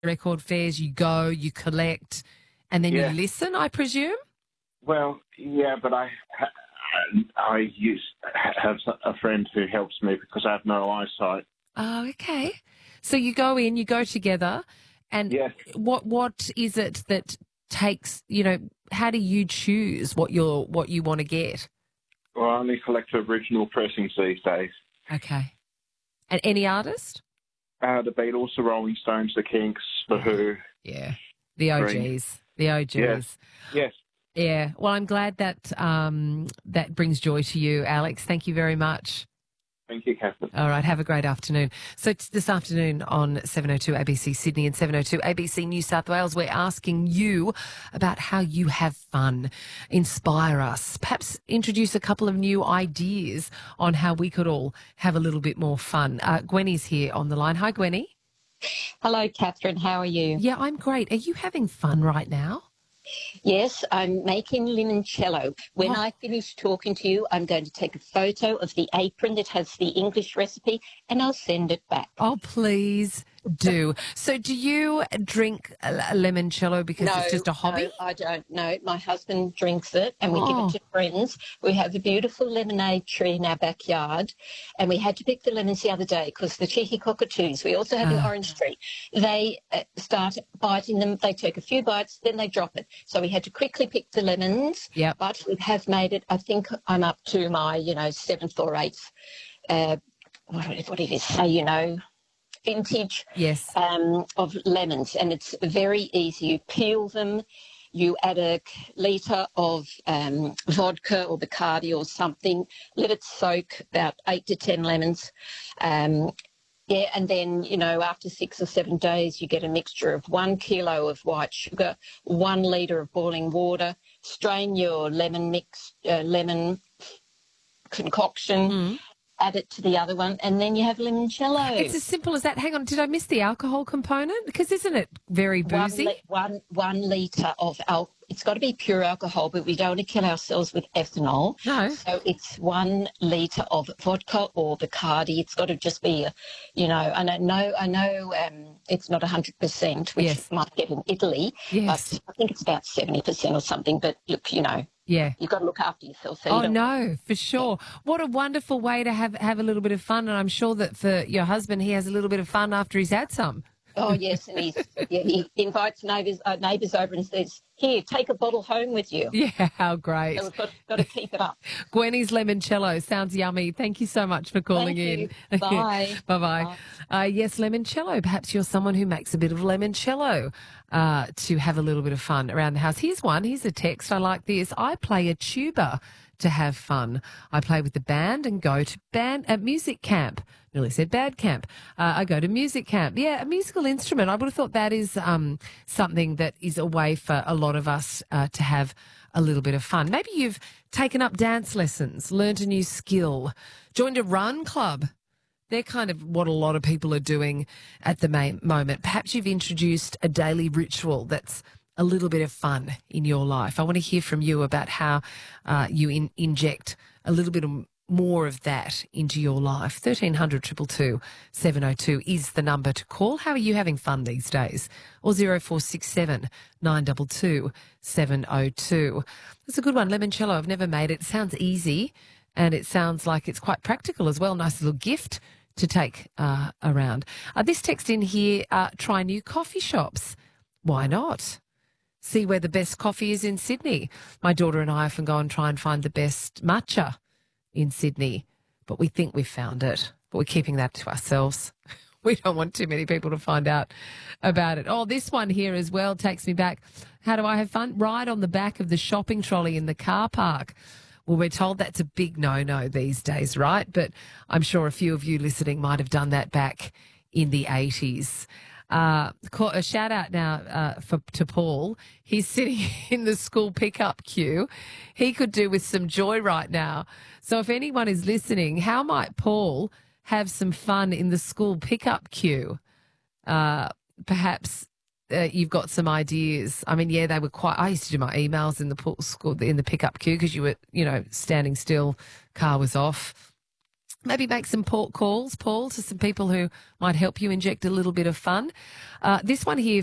record fairs, you go, you collect, and then you listen, I presume? Well, yeah, but I have a friend who helps me because I have no eyesight. Oh, okay. So you go in, you go together, and what is it that takes, how do you choose what you want to get? Well, I only collect original pressings these days. Okay. And any artist? The Beatles, the Rolling Stones, the Kinks, the Who. Yeah. The OGs. Green. The OGs. Yes. Yeah. Well, I'm glad that that brings joy to you, Alex. Thank you very much. Thank you, Catherine. All right, have a great afternoon. So this afternoon on 702 ABC Sydney and 702 ABC New South Wales, we're asking you about how you have fun. Inspire us. Perhaps introduce a couple of new ideas on how we could all have a little bit more fun. Gwenny's here on the line. Hi, Gwenny. Hello, Catherine. How are you? Yeah, I'm great. Are you having fun right now? Yes, I'm making limoncello. When I finish talking to you, I'm going to take a photo of the apron that has the English recipe and I'll send it back. Oh, please do. So do you drink a limoncello because it's just a hobby? No, I don't. No, my husband drinks it and we give it to friends. We have a beautiful lemonade tree in our backyard and we had to pick the lemons the other day because the cheeky cockatoos, we also have an orange tree, they start biting them. They take a few bites, then they drop it. So we had to quickly pick the lemons, but we have made it, I think I'm up to my, seventh or eighth, what do you say, vintage of lemons. And it's very easy. You peel them, you add a litre of vodka or Bacardi or something, let it soak about 8 to 10 lemons. And then, after 6 or 7 days, you get a mixture of 1 kilo of white sugar, 1 litre of boiling water, strain your lemon concoction, add it to the other one, and then you have limoncello. It's as simple as that. Hang on, did I miss the alcohol component? Because isn't it very boozy? 1 litre of alcohol. It's got to be pure alcohol, but we don't want to kill ourselves with ethanol. No. So it's 1 litre of vodka or Bacardi. It's got to just be, and I know it's not 100%, which you might get in Italy. Yes. But I think it's about 70% or something. But look, you've got to look after yourself. So no, for sure. What a wonderful way to have a little bit of fun. And I'm sure that for your husband, he has a little bit of fun after he's had some. Oh, yes, and he invites neighbours over and says, here, take a bottle home with you. Yeah, how great. So we've got to keep it up. Gwenny's limoncello sounds yummy. Thank you so much for calling in. Bye. Bye-bye. Yes, limoncello. Perhaps you're someone who makes a bit of limoncello to have a little bit of fun around the house. Here's one. Here's a text. I like this. I play a tuba to have fun. I play with the band and go to music camp. Nearly said bad camp. I go to music camp. Yeah, a musical instrument. I would have thought that is something that is a way for a lot of us to have a little bit of fun. Maybe you've taken up dance lessons, learned a new skill, joined a run club. They're kind of what a lot of people are doing at the moment. Perhaps you've introduced a daily ritual that's a little bit of fun in your life. I want to hear from you about how you inject a little bit more of that into your life. 1300 222 702 is the number to call. How are you having fun these days? Or 0467 922 702. That's a good one, limoncello. I've never made it. It sounds easy and it sounds like it's quite practical as well. Nice little gift to take around. This text in here, try new coffee shops. Why not? See where the best coffee is in Sydney. My daughter and I often go and try and find the best matcha in Sydney, but we think we've found it, but we're keeping that to ourselves. We don't want too many people to find out about it. Oh, this one here as well takes me back. How do I have fun? Ride on the back of the shopping trolley in the car park. Well, we're told that's a big no-no these days, right? But I'm sure a few of you listening might have done that back in the 80s. A shout out now to Paul. He's sitting in the school pickup queue. He could do with some joy right now. So if anyone is listening, how might Paul have some fun in the school pickup queue? Perhaps you've got some ideas. I mean, yeah, they were quite. I used to do my emails in the school in the pickup queue because you were, standing still, car was off. Maybe make some calls, Paul, to some people who might help you inject a little bit of fun. This one here